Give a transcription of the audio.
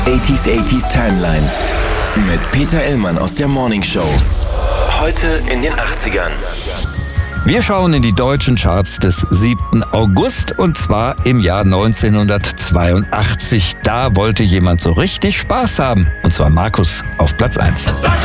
80s Timeline mit Peter Illmann aus der Morning Show. Heute in den 80ern. Wir schauen in die deutschen Charts des 7. August und zwar im Jahr 1982. Da wollte jemand so richtig Spaß haben. Und zwar Markus auf Platz 1.